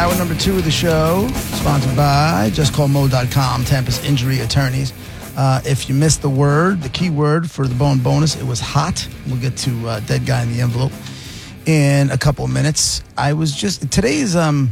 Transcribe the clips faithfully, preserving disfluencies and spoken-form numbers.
Hour number two of the show, sponsored by just call mo dot com, Tampa's injury attorneys. Uh, if you missed the word, the key word for the bone bonus, it was hot. We'll get to uh, dead guy in the envelope in a couple of minutes. I was just, today's um,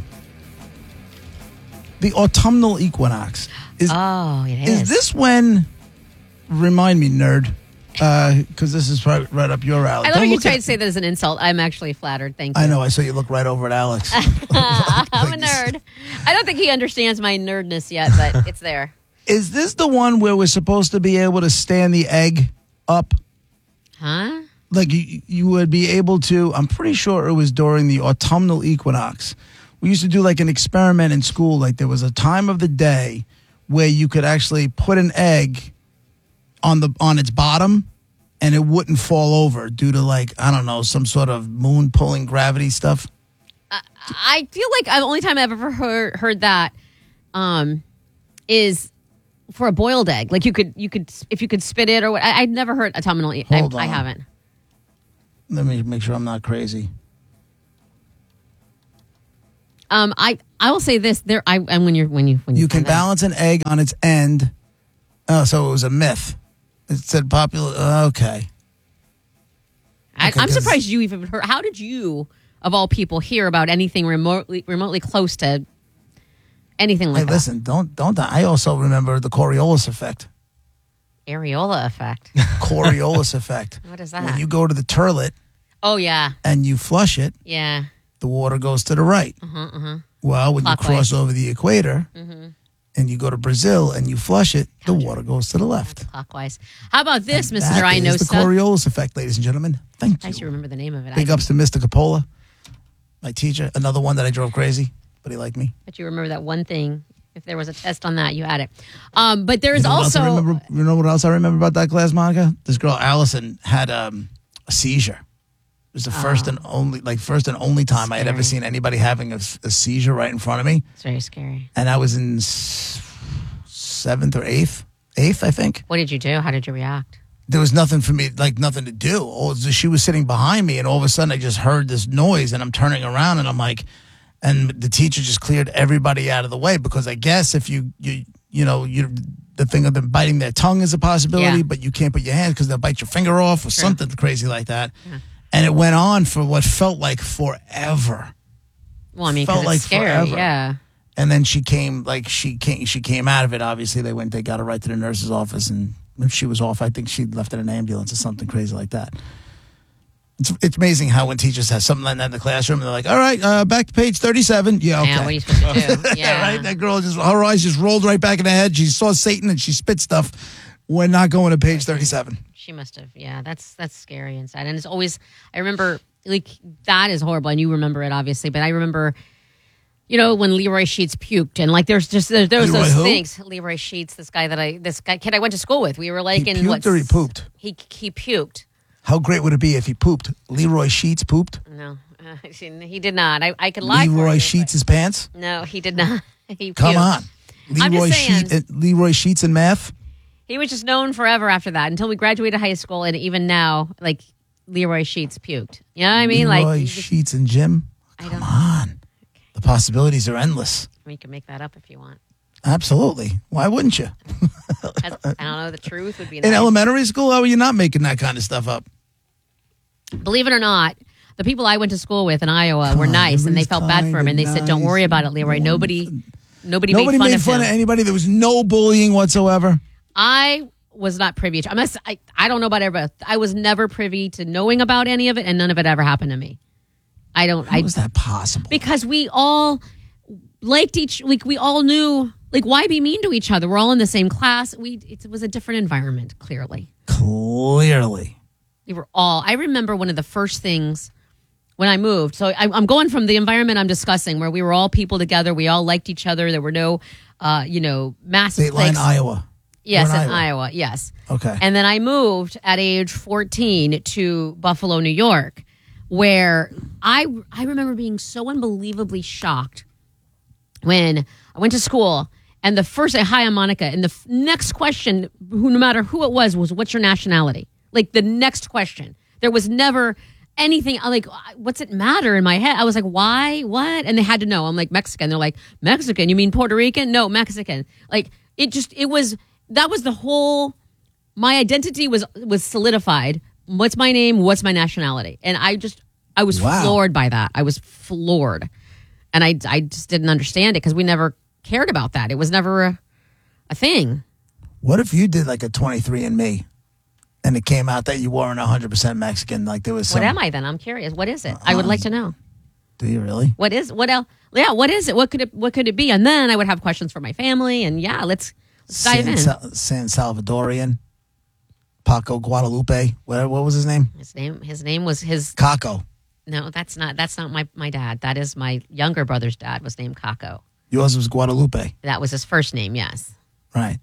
the autumnal equinox. Is, oh, it is. Is this when, remind me, nerd, because uh, this is right, right up your alley. I love Don't you look try at- to say that as an insult. I'm actually flattered. Thank you. I know. I saw you look right over at Alex. I'm a nerd. I don't think he understands my nerdness yet, but it's there. Is this the one where we're supposed to be able to stand the egg up? Huh? Like you, you would be able to, I'm pretty sure it was during the autumnal equinox. We used to do like an experiment in school. Like there was a time of the day where you could actually put an egg on the on its bottom and it wouldn't fall over due to like, I don't know, some sort of moon pulling gravity stuff. I, I feel like the only time I've ever heard, heard that um, is for a boiled egg. Like you could, you could, if you could spit it or what. I, I'd never heard autumnal. I, Hold I on. haven't. Let me make sure I'm not crazy. Um, I, I will say this there. I and when you're when you when you, You can find that- balance an egg on its end. Oh, so it was a myth. It said popular. Okay. I, Okay, I'm 'cause- surprised you even heard. How did you, of all people, hear about anything remotely remotely close to anything like Hey, that? listen, don't don't. I also remember the Coriolis effect. Areola effect. Coriolis effect. What is that? When you go to the toilet Oh yeah, and you flush it, yeah. the water goes to the right. Uh-huh, uh-huh. Well, when Clockwise. you cross over the equator Mm-hmm. and you go to Brazil and you flush it, the water goes to the left. Clockwise. How about this, And Mister that I Know is the Stuff? Coriolis effect, ladies and gentlemen. Thank I you. should remember the name of it. Big I ups to Mister Capola, my teacher. Another one that I drove crazy, but he liked me. bet you remember that one thing. If there was a test on that, you had it. Um, but there's You know what else I also remember? You know what else I remember about that class, Monica? This girl Allison had um, a seizure. It was the first and only, like first and only time I had ever Scary. seen anybody having a, a seizure right in front of me. it's very scary. And I was in s- seventh or eighth, eighth, I think. What did you do? How did you react? There was nothing for me, like nothing to do. All, she was sitting behind me, and all of a sudden I just heard this noise, and I'm turning around, and I'm like, and the teacher just cleared everybody out of the way because I guess if you you you know you the thing of them biting their tongue is a possibility, Yeah. but you can't put your hands because they'll bite your finger off or True. something crazy like that. Yeah. And it went on for what felt like forever. Well, I mean, Felt because like it's scary. forever. Yeah. And then she came, like she came, she came out of it. Obviously, they went, they got her right to the nurse's office, and if she was off, I think she left in an ambulance or something crazy like that. It's it's amazing how when teachers have something like that in the classroom, and they're like, "All right, uh, back to page thirty-seven." Yeah, okay. Yeah. What are you supposed to do? Yeah. Right? That girl just her eyes just rolled right back in her head. She saw Satan and she spit stuff. We're not going to page thirty-seven. She must have. Yeah, that's that's scary and sad. And it's always, I remember, like, that is horrible. And you remember it, obviously. But I remember, you know, when Leroy Sheets puked. And, like, there's just, there, there was Leroy those who? things. Leroy Sheets, this guy that I, this guy, kid I went to school with. We were, like, He in puked what? or he pooped? He, he puked. How great would it be if he pooped? Leroy Sheets pooped. No, uh, he did not. I, I could lie for Leroy you, Sheets his pants. but- No, he did not. He Come puked. on, I'm just Leroy saying. Sheets. Leroy Sheets in math. He was just known forever after that until we graduated high school. And even now, like, Leroy Sheets puked. You know what I mean? Leroy like, you just- Sheets and Jim. I Come don't on, the possibilities are endless. We can make that up if you want. Absolutely. Why wouldn't you? As- I don't know. The truth would be In nice. elementary school, how are you not making that kind of stuff up? Believe it or not, the people I went to school with in Iowa Come were on, nice, and they everybody's felt bad for him, and they kind said, "Don't and worry nice. about it, Leroy. No one- Nobody, nobody, Nobody made fun, made of, fun him." of anybody. There was no bullying whatsoever. I was not privy to. I must. I, I don't know about everybody. I was never privy to knowing about any of it, and none of it ever happened to me. I don't. How I is that possible? because we all liked each. Like we all knew. Like why be mean to each other? We're all in the same class. We. It was a different environment. Clearly. Clearly. We were all. I remember one of the first things when I moved. So I, I'm going from the environment I'm discussing, where we were all people together. We all liked each other. There were no, uh, you know, massive State line, cliques. Iowa. Yes, We're in in Iowa. Iowa. Yes. Okay. And then I moved at age fourteen to Buffalo, New York, where I I remember being so unbelievably shocked when I went to school. And the first, hi, I'm Monica. And the f- next question, who, no matter who it was, was what's your nationality? Like the next question. There was never anything. I'm like, what's it matter in my head? I was like, why? What? And they had to know. I'm like, Mexican. They're like, Mexican? You mean Puerto Rican? No, Mexican. Like, it just, it was, that was the whole, my identity was was solidified. What's my name? What's my nationality? And I just, I was Wow. floored by that. I was floored. And I, I just didn't understand it because we never cared about that. It was never a, a thing. What if you did like a twenty-three and me and it came out that you weren't one hundred percent Mexican? Like there was some. What am I then? I'm curious. What is it? I would like to know. Do you really? What is, what else? Yeah, what is it? What could it, what could it be? And then I would have questions for my family. And yeah, let's, let's dive San, in. Sa- San Salvadorian, Paco Guadalupe. What, what was his name? His name, his name was his, Caco. no, that's not, that's not my, my dad. That is my younger brother's dad was named Kako. Yours was Guadalupe. That was his first name. Yes. Right.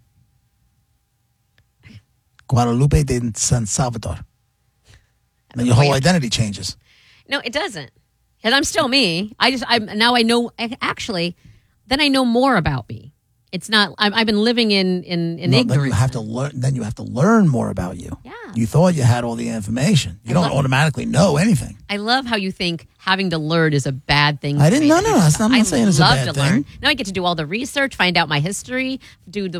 Guadalupe de San Salvador. Then your whole identity changes. No, it doesn't. And I'm still me. I just, I'm now I know, actually, then I know more about me. It's not, I'm, I've been living in, in, in No, then you ignorance. have to learn. Then you have to learn more about you. Yeah. You thought you had all the information. You I don't love- automatically know anything. I love how you think having to learn is a bad thing. I for didn't- me no, to no, do that's stuff. not- I'm not I saying it's a love bad to thing. learn. Now I get to do all the research, find out my history, do the